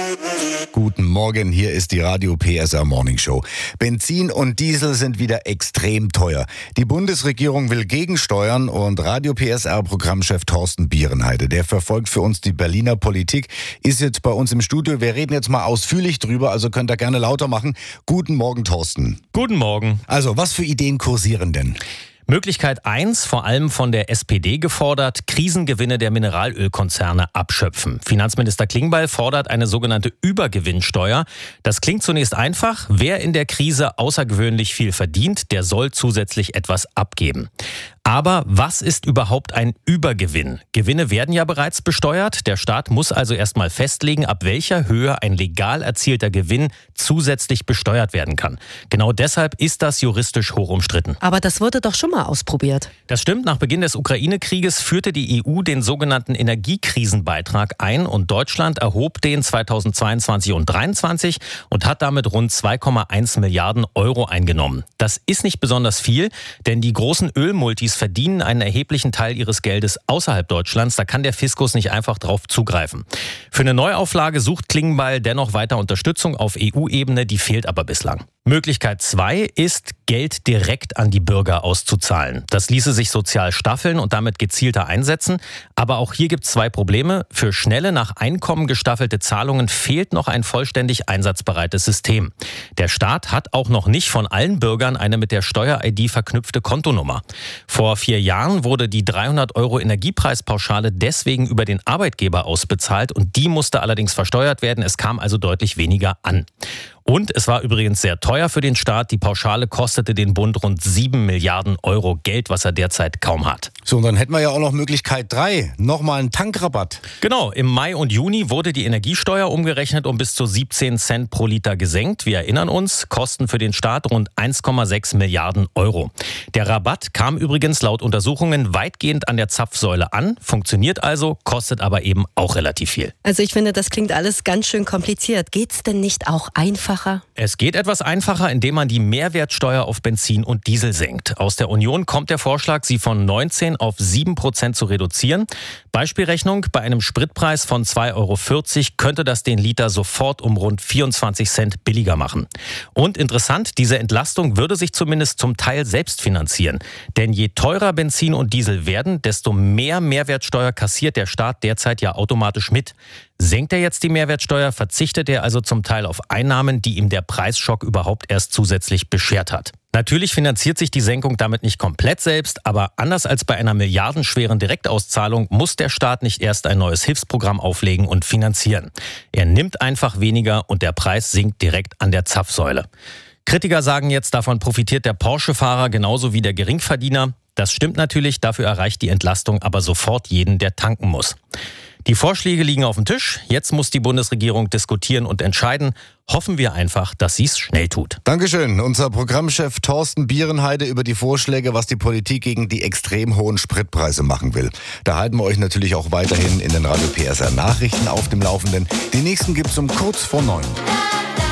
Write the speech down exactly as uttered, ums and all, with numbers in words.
Guten Morgen, hier ist die Radio P S R Morning Show. Benzin und Diesel sind wieder extrem teuer. Die Bundesregierung will gegensteuern und Radio P S R-Programmchef Thorsten Bierenheide, der verfolgt für uns die Berliner Politik, ist jetzt bei uns im Studio. Wir reden jetzt mal ausführlich drüber, also könnt ihr gerne lauter machen. Guten Morgen, Thorsten. Guten Morgen. Also, was für Ideen kursieren denn? Möglichkeit eins, vor allem von der S P D gefordert, Krisengewinne der Mineralölkonzerne abschöpfen. Finanzminister Klingbeil fordert eine sogenannte Übergewinnsteuer. Das klingt zunächst einfach. Wer in der Krise außergewöhnlich viel verdient, der soll zusätzlich etwas abgeben. Aber was ist überhaupt ein Übergewinn? Gewinne werden ja bereits besteuert. Der Staat muss also erstmal festlegen, ab welcher Höhe ein legal erzielter Gewinn zusätzlich besteuert werden kann. Genau deshalb ist das juristisch hoch umstritten. Aber das wurde doch schon mal ausprobiert. Das stimmt. Nach Beginn des Ukraine-Krieges führte die E U den sogenannten Energiekrisenbeitrag ein und Deutschland erhob den zweitausendzweiundzwanzig und zweitausenddreiundzwanzig und hat damit rund zwei Komma eins Milliarden Euro eingenommen. Das ist nicht besonders viel, denn die großen Ölmultis verdienen einen erheblichen Teil ihres Geldes außerhalb Deutschlands. Da kann der Fiskus nicht einfach drauf zugreifen. Für eine Neuauflage sucht Klingbeil dennoch weiter Unterstützung auf E U-Ebene, die fehlt aber bislang. Möglichkeit zwei ist, Geld direkt an die Bürger auszuzahlen. Das ließe sich sozial staffeln und damit gezielter einsetzen. Aber auch hier gibt es zwei Probleme. Für schnelle, nach Einkommen gestaffelte Zahlungen fehlt noch ein vollständig einsatzbereites System. Der Staat hat auch noch nicht von allen Bürgern eine mit der Steuer-I D verknüpfte Kontonummer. Vor vier Jahren wurde die dreihundert Euro Energiepreispauschale deswegen über den Arbeitgeber ausbezahlt und die musste allerdings versteuert werden. Es kam also deutlich weniger an. Und es war übrigens sehr teuer für den Staat. Die Pauschale kostete den Bund rund sieben Milliarden Euro, Geld, was er derzeit kaum hat. So, und dann hätten wir ja auch noch Möglichkeit drei, nochmal einen Tankrabatt. Genau, im Mai und Juni wurde die Energiesteuer umgerechnet um bis zu siebzehn Cent pro Liter gesenkt. Wir erinnern uns, Kosten für den Staat rund eins Komma sechs Milliarden Euro. Der Rabatt kam übrigens laut Untersuchungen weitgehend an der Zapfsäule an, funktioniert also, kostet aber eben auch relativ viel. Also ich finde, das klingt alles ganz schön kompliziert. Geht's denn nicht auch einfacher? Es geht etwas einfacher, indem man die Mehrwertsteuer auf Benzin und Diesel senkt. Aus der Union kommt der Vorschlag, sie von neunzehn auf sieben Prozent zu reduzieren. Beispielrechnung, bei einem Spritpreis von zwei Euro vierzig könnte das den Liter sofort um rund vierundzwanzig Cent billiger machen. Und interessant, diese Entlastung würde sich zumindest zum Teil selbst finanzieren. Denn je teurer Benzin und Diesel werden, desto mehr Mehrwertsteuer kassiert der Staat derzeit ja automatisch mit. Senkt er jetzt die Mehrwertsteuer, verzichtet er also zum Teil auf Einnahmen, die ihm der Preisschock überhaupt erst zusätzlich beschert hat. Natürlich finanziert sich die Senkung damit nicht komplett selbst, aber anders als bei einer milliardenschweren Direktauszahlung muss der Staat nicht erst ein neues Hilfsprogramm auflegen und finanzieren. Er nimmt einfach weniger und der Preis sinkt direkt an der Zapfsäule. Kritiker sagen jetzt, davon profitiert der Porsche-Fahrer genauso wie der Geringverdiener. Das stimmt natürlich, dafür erreicht die Entlastung aber sofort jeden, der tanken muss. Die Vorschläge liegen auf dem Tisch. Jetzt muss die Bundesregierung diskutieren und entscheiden. Hoffen wir einfach, dass sie es schnell tut. Dankeschön. Unser Programmchef Thorsten Bierenheide über die Vorschläge, was die Politik gegen die extrem hohen Spritpreise machen will. Da halten wir euch natürlich auch weiterhin in den Radio P S R Nachrichten auf dem Laufenden. Die nächsten gibt's um kurz vor neun.